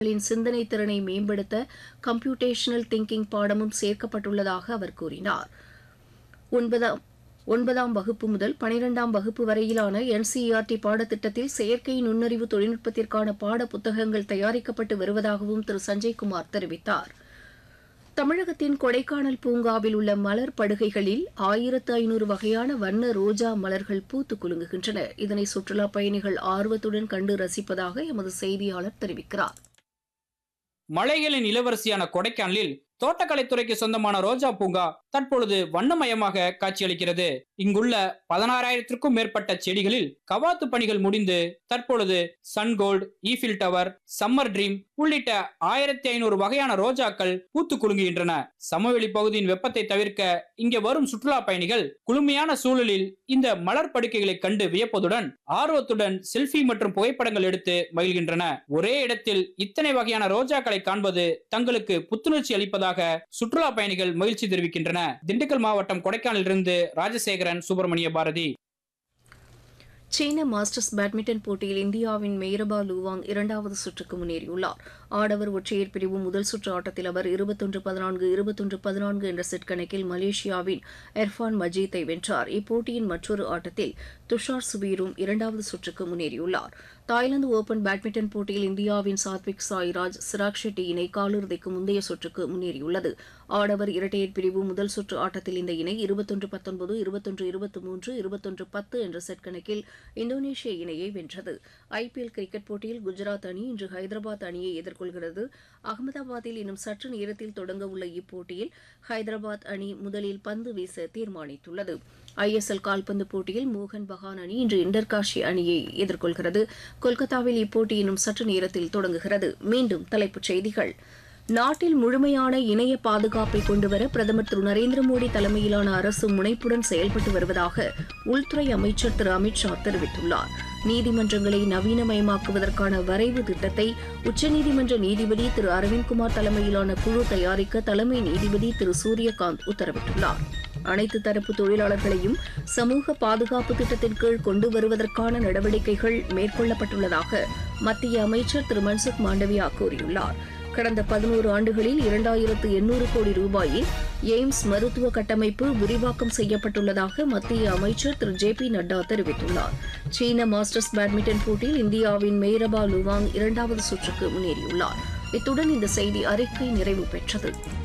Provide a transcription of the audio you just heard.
சிந்தனை திறனை மேம்படுத்த கம்ப்யூட்டேஷனல் திங்கிங் பாடமும் சேர்க்கப்பட்டுள்ளதாக அவர் கூறினார். 9ஆம் வகுப்பு முதல் 12ஆம் வகுப்பு வரையிலான NCERT பாடத்திட்டத்தில் செயற்கை நுண்ணறிவு தொழில்நுட்பத்திற்கான பாட புத்தகங்கள் தயாரிக்கப்பட்டு வருவதாகவும் திரு சஞ்சய்குமார் தெரிவித்தார். தமிழகத்தின் கொடைக்கானல் பூங்காவில் உள்ள மலர் படுகைகளில் 1500 வகையான வண்ண ரோஜா மலர்கள் பூத்து குலுங்குகின்றன. இதனை சுற்றுலாப் பயணிகள் ஆர்வத்துடன் கண்டு ரசிப்பதாக எமது செய்தியாளர் தெரிவிக்கிறார். மலைகளின் இளவரசியான கொடைக்கானலில் தோட்டக்கலைத்துறைக்கு சொந்தமான ரோஜா பூங்கா தற்பொழுது வண்ணமயமாக காட்சியளிக்கிறது. இங்குள்ள 16,000க்கும் மேற்பட்ட செடிகளில் கவாத்து பணிகள் முடிந்து தற்பொழுது sungold, Eiffel tower, summer dream உள்ளிட்ட 1500 வகையான ரோஜாக்கள் பூத்து குலுங்குகின்றன. சமவெளி பகுதியின் வெப்பத்தை தவிர்க்க இங்கே வரும் சுற்றுலா பயணிகள் குளுமையான சூழலில் இந்த மலர் படுக்கைகளை கண்டு வியப்பதுடன் ஆர்வத்துடன் செல்ஃபி மற்றும் புகைப்படங்கள் எடுத்து மகிழ்கின்றன. ஒரே இடத்தில் இத்தனை வகையான ரோஜாக்களை காண்பது தங்களுக்கு புத்துணர்ச்சி அளிப்பதாக சுற்றுலா பயணிகள் மகிழ்ச்சி தெரிவிக்கின்றனர். திண்டுக்கல் மாவட்டம் கொடைக்கானலிலிருந்து ராஜசேகரன், சுப்பிரமணிய பாரதி. சீன மாஸ்டர்ஸ் பேட்மிண்டன் போட்டியில் இந்தியாவின் மெய்ரபா லூவாங் 2வது சுற்றுக்கு முன்னேறியுள்ளார். ஆடவர் ஒற்றையர் பிரிவு முதல் சுற்று ஆட்டத்தில் அவர் 21-14, 21-14 என்ற செட் கணக்கில் மலேசியாவின் எர்ஃபான் மஜீத்தை வென்றார். இப்போட்டியின் மற்றொரு ஆட்டத்தில் துஷார் சுபீரும் 2வது சுற்றுக்கு முன்னேறியுள்ளார். தாய்லாந்து ஓபன் பேட்மிண்டன் போட்டியில் இந்தியாவின் சாத்விக் சாய்ராஜ், சிராக் ஷெட்டி இணை காலிறுதிக்கு முந்தைய சுற்றுக்கு முன்னேறியுள்ளது. ஆடவர் இரட்டையர் பிரிவு முதல் சுற்று ஆட்டத்தில் இந்த இணை 21-19, 21-23, 21-10 என்ற செட் கணக்கில் இந்தோனேஷிய இணையை வென்றது. IPL கிரிக்கெட் போட்டியில் குஜராத் அணி இன்று ஹைதராபாத் அணியை எதிர்கொள்கிறது. அகமதாபாத்தில் இன்னும் சற்று நேரத்தில் தொடங்க உள்ள இப்போட்டியில் ஹைதராபாத் அணி முதலில் பந்து வீச தீர்மானித்துள்ளது. ISL கால்பந்து போட்டியில் மோகன் பகான் அணி இன்று இண்டர்காஷி அணியை எதிர்கொள்கிறது. கொல்கத்தாவில் இப்போட்டி இன்னும் சற்று நேரத்தில் தொடங்குகிறது. மீண்டும் தலைப்புச் செய்திகள். நாட்டில் முழுமையான இணைய பாதுகாப்பை கொண்டுவர பிரதமர் திரு நரேந்திர மோடி தலைமையிலான அரசு முனைப்புடன் செயல்பட்டு வருவதாக உள்துறை அமைச்சர் திரு அமித்ஷா தெரிவித்துள்ளார். நீதிமன்றங்களை நவீனமயமாக்குவதற்கான வரைவு திட்டத்தை உச்சநீதிமன்ற நீதிபதி திரு அரவிந்த்குமார் தலைமையிலான குழு தயாரிக்க தலைமை நீதிபதி திரு சூரியகாந்த் உத்தரவிட்டுள்ளார். அனைத்து தரப்பு தொழிலாளர்களையும் சமூக பாதுகாப்பு திட்டத்தின் கீழ் கொண்டு வருவதற்கான நடவடிக்கைகள் மேற்கொள்ளப்பட்டுள்ளதாக மத்திய அமைச்சர் திரு மன்சுக் மாண்டவியா கூறியுள்ளார். கடந்த 11 ஆண்டுகளில் 2800 கோடி ரூபாயில் எய்ம்ஸ் மருத்துவ கட்டமைப்பு விரிவாக்கம் செய்யப்பட்டுள்ளதாக மத்திய அமைச்சர் திரு JP நட்டா தெரிவித்துள்ளார். சீன மாஸ்டர்ஸ் பேட்மிண்டன் போட்டியில் இந்தியாவின் மெய்ரபா லுவாங் 2வது சுற்றுக்கு முன்னேறியுள்ளார். இத்துடன் இந்த செய்தி அறிக்கை நிறைவு பெற்றது.